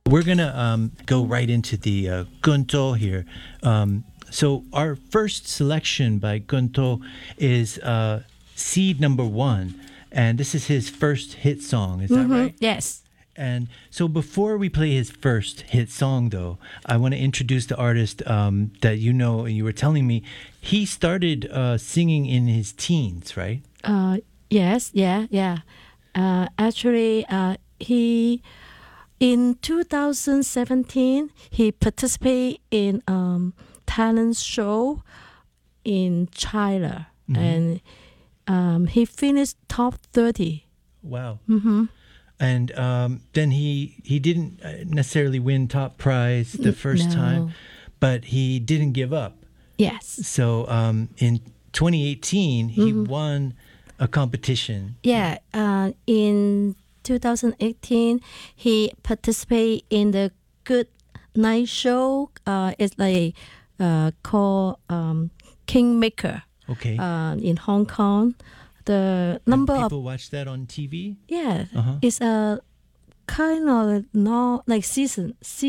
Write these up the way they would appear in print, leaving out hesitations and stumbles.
We're gonna go right into the Gunto here. So our first selection by Gunto is Seed Number One, and this is his first hit song. Is that right? Yes. And so before we play his first hit song, though, I want to introduce the artist that you know. You were telling me he started singing in his teens, right? Yes. Yeah. Actually, he in 2017 he participated in talent show in China, and he finished top 30. Wow. And then he didn't necessarily win top prize the first time, but he didn't give up. Yes. So in 2018, he won a competition. Yeah. In 2018, he participated in the Good Night Show. It's like called Kingmaker. Okay. In Hong Kong. The number and of people watch that on TV. yeah, it's a kind of not like season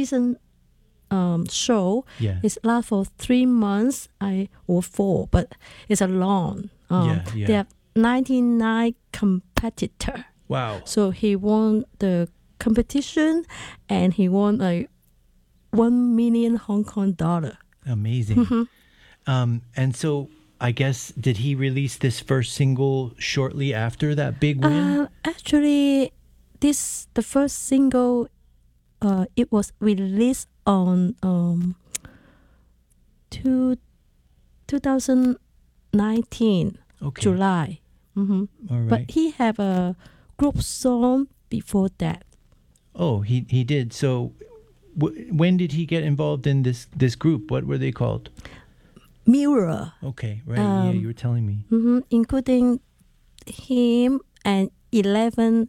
show. Yeah. It's last for 3 months, or 4, but it's a long. Yeah. There are 99 competitor. Wow. So he won the competition, and he won like 1 million Hong Kong dollar. Amazing. And so I guess, did he release this first single shortly after that big win? Actually, the first single, it was released on 2019 Okay. July. All right. But he have a group song before that. Oh, he did. So when did he get involved in this group? What were they called? Mirror. Okay, right. Yeah, you were telling me. Including him and 11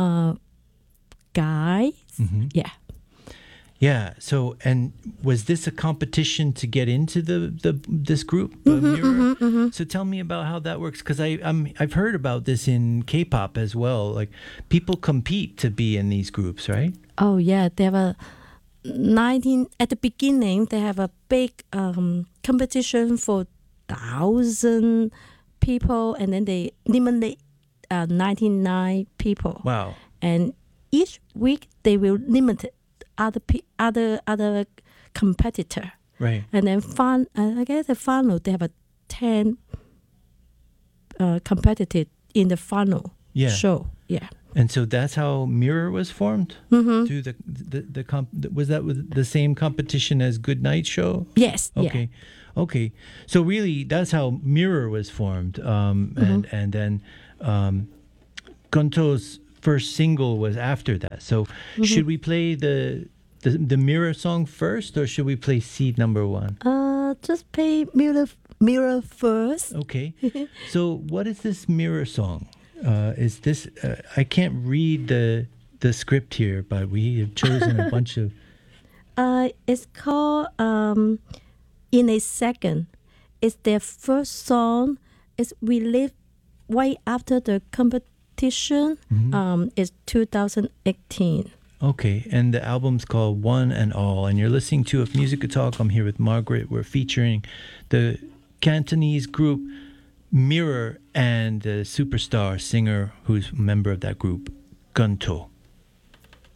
guys. Yeah. Yeah. So, and was this a competition to get into this group, Mirror? So tell me about how that works, because I've heard about this in K-pop as well. Like, people compete to be in these groups, right? Oh yeah, they have a 19 at the beginning. They have a big competition for 1,000 people, and then they eliminate 99 people. Wow. And each week they will limit other competitor. Right. And then I guess the final they have a 10 competitor in the final show. Yeah. And so that's how Mirror was formed? Through was that the same competition as Good Night Show? Yes. Okay. Yeah. Okay. So really, that's how Mirror was formed. And then Gunto's first single was after that. So should we play the Mirror song first, or should we play Seed Number One? Just play Mirror first. Okay. So what is this Mirror song? Is this? I can't read the script here, but we have chosen a bunch of. It's called In a Second. It's their first song. It's released right after the competition. It's 2018. Okay, and the album's called One and All, and you're listening to If Music Could Talk. I'm here with Margaret. We're featuring the Cantonese group Mirror and the superstar singer who's a member of that group, Gunto.